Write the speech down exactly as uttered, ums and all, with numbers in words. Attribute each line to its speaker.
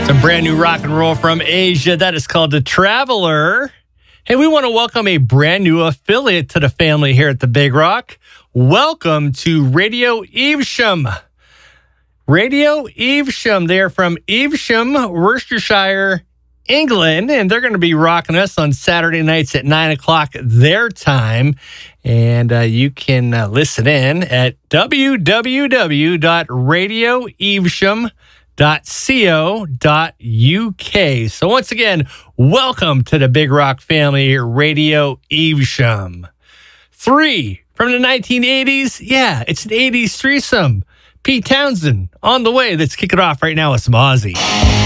Speaker 1: Some brand new rock and roll from Asia. That is called The Traveler. Hey, we want to welcome a brand new affiliate to the family here at the Big Rock. Welcome to Radio Evesham. Radio Evesham. They are from Evesham, Worcestershire, England, and they're going to be rocking us on Saturday nights at nine o'clock their time. And uh, you can uh, listen in at w w w dot radio evesham dot co dot u k. So once again, welcome to the Big Rock family, Radio Evesham. Three from the nineteen eighties. Yeah, it's an eighties threesome. Pete Townsend on the way. Let's kick it off right now with some Ozzy.